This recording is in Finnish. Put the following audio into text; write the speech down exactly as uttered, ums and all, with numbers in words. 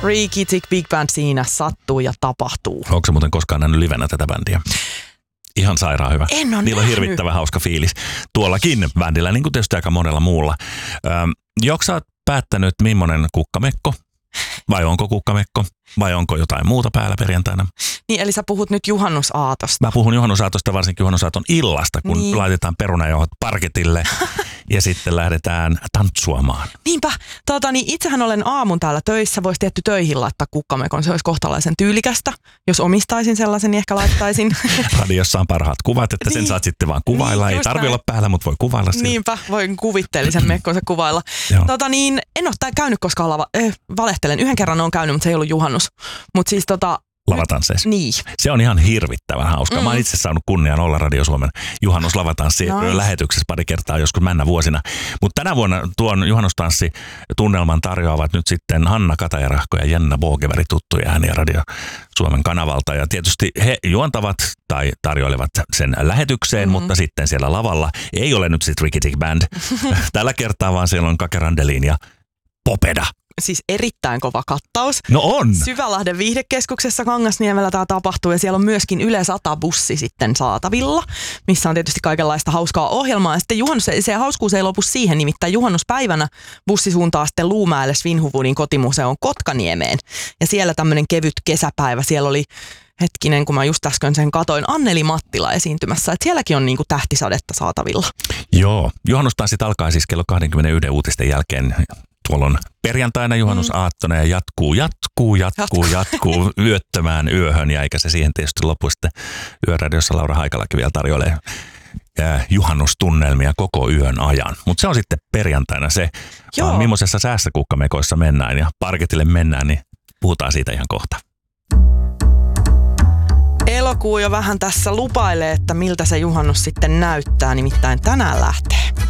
Rikitik Big Band siinä sattuu ja tapahtuu. Onko se muuten koskaan nähnyt livenä tätä bändiä? Ihan sairaan hyvä. En ole Niillä on nähnyt. hirvittävän hauska fiilis tuollakin bändillä, niin kuin tietysti aika monella muulla. Ähm, Joko sä oot päättänyt, millainen kukkamekko? Vai onko kukkamekko? Vai onko jotain muuta päällä perjantaina? Niin, eli sä puhut nyt juhannusaatosta. Mä puhun juhannusaatosta, varsinkin juhannusaaton illasta, kun Niin. laitetaan perunajauhot parketille ja sitten lähdetään tantsuamaan. Niinpä. Tota, niin itsehän olen aamun täällä töissä. Voisi tietty töihin laittaa kukkamekon. Se olisi kohtalaisen tyylikästä. Jos omistaisin sellaisen, niin ehkä laittaisin. Radiossa on parhaat kuvat, että sen Niin. saat sitten vaan kuvailla. Niin, Ei just tarvitse näin. olla päällä, mutta voi kuvailla sitä. Niinpä, voin kuvitteellisen mekkonsa kuvailla. Joo. Tota niin, en ole tää käynyt koskaan lava, äh, valehtelen. Yhden kerran on käynyt, mutta se ei ollut juhannus. Mutta siis tota... Lavatansseissa. Niin. Se on ihan hirvittävän hauskaa. Mm. Mä oon itse saanut kunnian olla Radio Suomen juhannuslavatanssi Nice. lähetyksessä pari kertaa joskus männä vuosina. Mutta tänä vuonna tuon juhannustanssi-tunnelman tarjoavat nyt sitten Hanna Katajarahko ja Jenna Bogeväri, tuttuja ääniä Radio Suomen kanavalta. Ja tietysti he juontavat tai tarjoilevat sen lähetykseen, Mm-hmm. mutta sitten siellä lavalla ei ole nyt sitten Rikitik Band tällä kertaa, vaan siellä on Kake Randelin ja Popeda. Siis erittäin kova kattaus. No on! Syvälahden viihdekeskuksessa Kangasniemellä tämä tapahtuu ja siellä on myöskin Yle sata bussi sitten saatavilla, missä on tietysti kaikenlaista hauskaa ohjelmaa. Ja sitten juhannus, se hauskuus ei lopu siihen, nimittäin juhannuspäivänä bussi suuntaa sitten Luumäelle Svinhufvudin kotimuseon Kotkaniemeen. Ja siellä tämmöinen kevyt kesäpäivä, siellä oli hetkinen, kun mä just äsken sen katoin, Anneli Mattila esiintymässä, että sielläkin on niinku tähtisadetta saatavilla. Joo, juhannustanssit alkaa siis kello kaksikymmentäyksi uutisten jälkeen. Tuolla on perjantaina juhannusaattona ja jatkuu, jatkuu, jatkuu, jatkuu yöttömään yöhön. Ja eikä se siihen tietysti lopu sitten. Yöradiossa Laura Haikalakin vielä tarjoilee juhannustunnelmia koko yön ajan. Mutta se on sitten perjantaina se, vaan millaisessa säässä kukkamekoissa mennään ja parketille mennään, niin puhutaan siitä ihan kohta. Elokuu jo vähän tässä lupailee, että miltä se juhannus sitten näyttää, nimittäin tänään lähtee.